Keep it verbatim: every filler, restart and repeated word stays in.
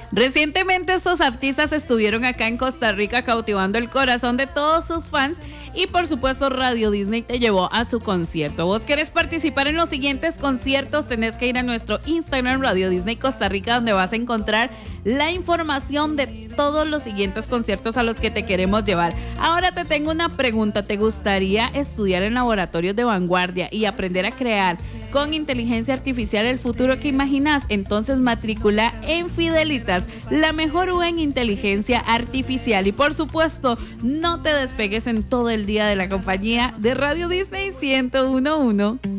Recientemente estos artistas estuvieron acá en Costa Rica cautivando el corazón de todos sus fans y por supuesto Radio Disney te llevó a su concierto. ¿Vos querés participar en los siguientes conciertos? Tenés que ir a nuestro Instagram Radio Disney Costa Rica, donde vas a encontrar la información de todos los siguientes conciertos a los que te queremos llevar. Ahora te tengo una pregunta. ¿Te gustaría estudiar en laboratorios de vanguardia y aprender a crear con inteligencia artificial el futuro que imaginas? Entonces matricula en Fidelitas, la mejor U en inteligencia artificial. Y por supuesto, no te despegues en todo el día de la compañía de Radio Disney ciento uno punto uno.